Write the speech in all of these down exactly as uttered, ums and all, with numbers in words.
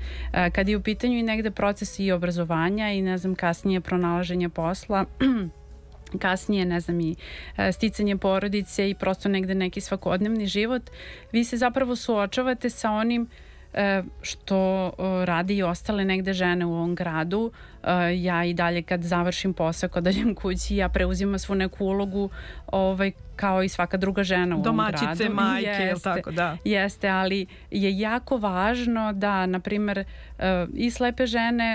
Kad je u pitanju i negde proces i obrazovanja i ne znam kasnije pronalaženja posla, kasnije, ne znam, i sticanje porodice i prosto negde neki svakodnevni život, vi se zapravo suočavate sa onim što radi i ostale negde žene u ovom gradu. Ja i dalje kad završim posao, kad dođem kući, ja preuzimam svu neku ulogu ovaj, kao i svaka druga žena u domaćice, ovom gradu. majke, jeste, ili tako, da. Jeste, ali je jako važno da, na primer, i slepe žene,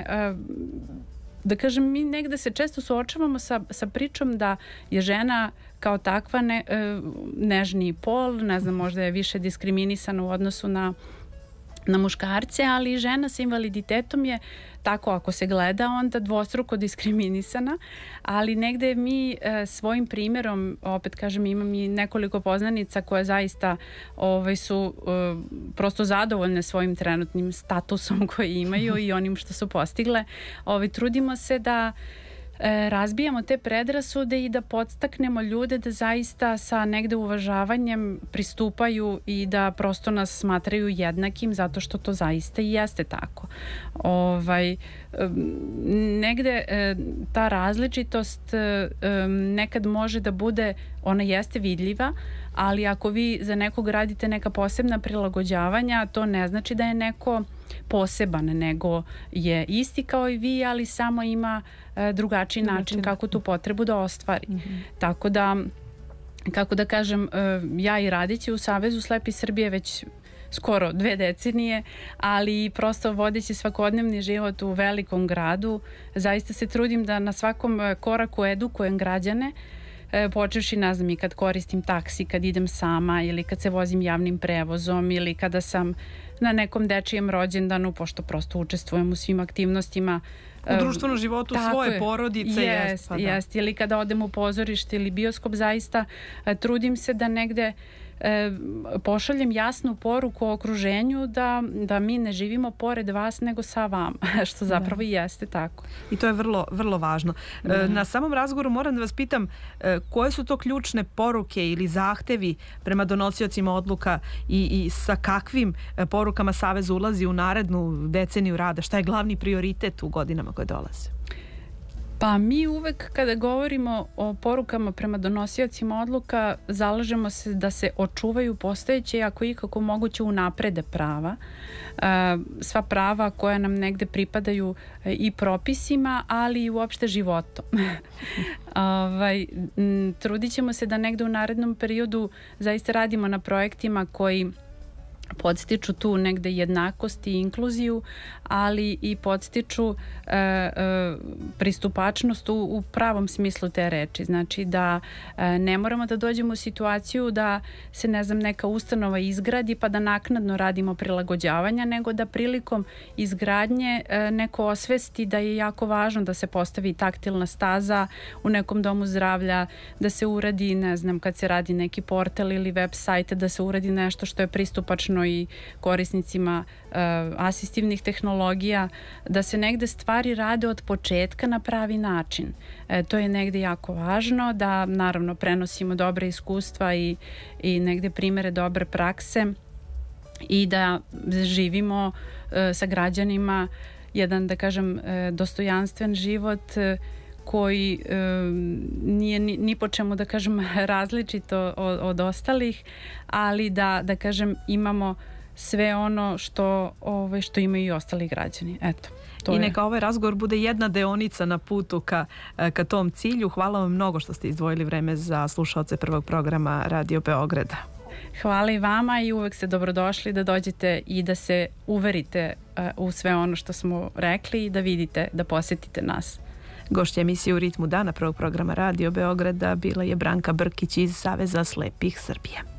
da kažem, mi negde se često suočavamo sa, sa pričom da je žena kao takva ne, nežniji pol, ne znam, možda je više diskriminisana u odnosu na na muškarce, ali žena sa invaliditetom je tako, ako se gleda, onda dvostruko diskriminisana, ali negde mi e, svojim primjerom, opet kažem, imam i nekoliko poznanica koje zaista ovaj, su e, prosto zadovoljne svojim trenutnim statusom koji imaju i onim što su postigle. Ovaj, trudimo se da E, razbijamo te predrasude i da podstaknemo ljude da zaista sa negde uvažavanjem pristupaju i da prosto nas smatraju jednakim, zato što to zaista i jeste tako. Ovaj, negde e, ta različitost e, nekad može da bude, ona jeste vidljiva, ali ako vi za nekog radite neka posebna prilagođavanja, to ne znači da je neko poseban, nego je isti kao i vi, ali samo ima e, drugačiji način kako tu potrebu da ostvari. Mm-hmm. Tako da, kako da kažem, e, ja i radeći u Savezu slepih Srbije već skoro dve decenije, ali prosto vodeći svakodnevni život u velikom gradu, zaista se trudim da na svakom koraku edukujem građane, e, počevši, ne znam, i kad koristim taksi, kad idem sama ili kad se vozim javnim prevozom ili kada sam na nekom dečijem rođendanu, pošto prosto učestvujem u svim aktivnostima u društvenom životu svoje je. porodice. Jest, jest, pa jest. Ili kada odem u pozorište ili bioskop, zaista trudim se da negde e, pošaljem jasnu poruku o okruženju da, da mi ne živimo pored vas nego sa vama, što zapravo da. i jeste tako. I to je vrlo, vrlo važno. Da. Na samom razgovoru moram da vas pitam koje su to ključne poruke ili zahtevi prema donosiocima odluka i, i sa kakvim porukama Savez ulazi u narednu deceniju rada? Šta je glavni prioritet u godinama koje dolaze? Pa mi uvek kada govorimo o porukama prema donosiocima odluka zalažemo se da se očuvaju postojeće i ako ikako moguće unaprede prava. Sva prava koja nam negde pripadaju i propisima, ali i uopšte životom. ovaj, trudit ćemo se da negde u narednom periodu zaista radimo na projektima koji podstiču tu negde jednakost i inkluziju, ali i podstiču e, e, pristupačnost u, u pravom smislu te reči. Znači da e, ne moramo da dođemo u situaciju da se, ne znam, neka ustanova izgradi pa da naknadno radimo prilagođavanja, nego da prilikom izgradnje e, neko osvesti da je jako važno da se postavi taktilna staza u nekom domu zdravlja, da se uradi, ne znam, kad se radi neki portal ili web sajte, da se uradi nešto što je pristupačno i korisnicima uh, asistivnih tehnologija, da se negde stvari rade od početka na pravi način. E, to je negde jako važno, da naravno prenosimo dobre iskustva i, i negde primere dobre prakse i da živimo uh, sa građanima jedan, da kažem, uh, dostojanstven život uh, koji e, nije ni, ni po čemu, da kažem, različito od, od ostalih, ali da, da kažem, imamo sve ono što, ovaj, što imaju i ostali građani. Eto, to I je. neka ovaj razgovor bude jedna deonica na putu ka, ka tom cilju. Hvala vam mnogo što ste izdvojili vreme za slušaoce prvog programa Radio Beograda. Hvala i vama i uvek ste dobrodošli da dođete i da se uverite uh, u sve ono što smo rekli i da vidite, da posetite nas. Gošća emisije U ritmu dana prvog programa Radio Beograda bila je Branka Brkić iz Saveza slepih Srbije.